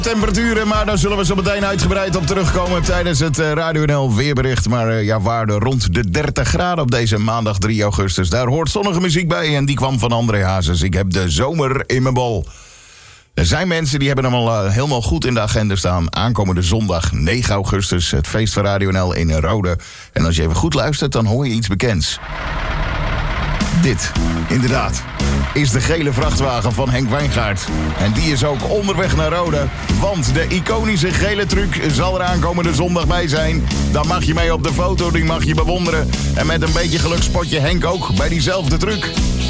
Temperaturen, maar daar zullen we zo meteen uitgebreid op terugkomen tijdens het Radio NL weerbericht. Maar waarde rond de 30 graden op deze maandag 3 augustus. Daar hoort zonnige muziek bij en die kwam van André Hazes. Ik heb de zomer in mijn bol. Er zijn mensen die hebben hem al helemaal goed in de agenda staan. Aankomende zondag 9 augustus, het feest van Radio NL in Rode. En als je even goed luistert, dan hoor je iets bekends. Dit, inderdaad, is de gele vrachtwagen van Henk Wijngaard. En die is ook onderweg naar Rode. Want de iconische gele truck zal er aankomende zondag bij zijn. Dan mag je mee op de foto, die mag je bewonderen. En met een beetje geluk spot je Henk ook bij diezelfde truck.